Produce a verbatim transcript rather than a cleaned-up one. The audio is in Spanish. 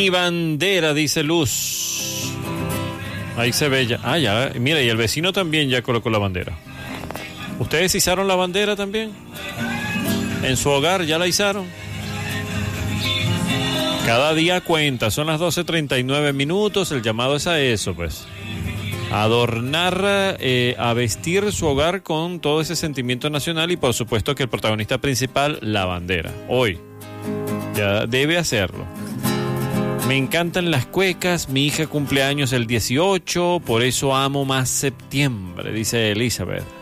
Mi bandera, dice Luz. Ahí se ve ya. Ah, ya. Mira, y el vecino también ya colocó la bandera. ¿Ustedes izaron la bandera también? ¿En su hogar ya la izaron? Cada día cuenta. Son las doce treinta y nueve minutos. El llamado es a eso, pues. Adornar, eh, a vestir su hogar con todo ese sentimiento nacional y por supuesto que el protagonista principal, la bandera. Hoy. Ya debe hacerlo. Me encantan las cuecas, mi hija cumple años el dieciocho, por eso amo más septiembre, dice Elizabeth.